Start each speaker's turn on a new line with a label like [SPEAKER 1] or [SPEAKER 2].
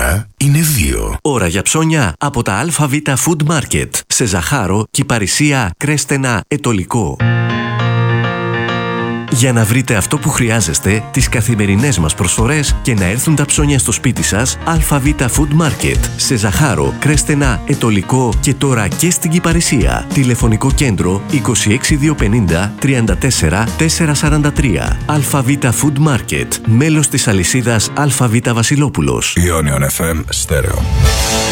[SPEAKER 1] ώρα είναι 2.
[SPEAKER 2] Ώρα για ψώνια από τα ΑΒ Food Market σε Ζαχάρο, Κυπαρισία, Κρέστενα, Ετωλικό. Για να βρείτε αυτό που χρειάζεστε, τις καθημερινές μας προσφορές και να έρθουν τα ψώνια στο σπίτι σας, ΑΒ Food Market σε Ζαχάρο, Κρέστενα, Ετωλικό και τώρα και στην Κυπαρισία. Τηλεφωνικό κέντρο 26250 34 443. ΑΒ Food Market, μέλος της αλυσίδας ΑΒ Βασιλόπουλος.
[SPEAKER 1] Ionion FM Stereo.